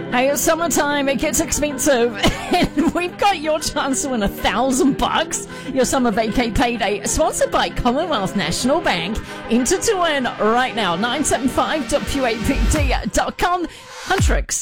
Hey, it's summertime, it gets expensive, and we've got your chance to win $1,000. Your summer vacay payday, sponsored by Commonwealth National Bank. Enter to win right now, 975.puapt.com. Huntrix.